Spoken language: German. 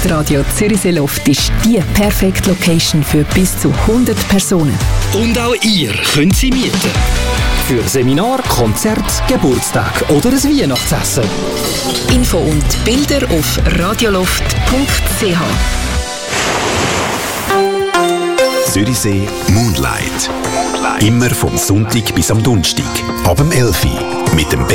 Loftradio Zürichsee Loft ist die perfekte Location für bis zu 100 Personen. Und auch ihr könnt sie mieten. Für Seminar, Konzert, Geburtstag oder ein Weihnachtsessen. Info und Bilder auf radioloft.ch. Zürichsee Moonlight. Immer vom Sonntag bis am Donnerstag. Ab dem 11 Uhr. Mit dem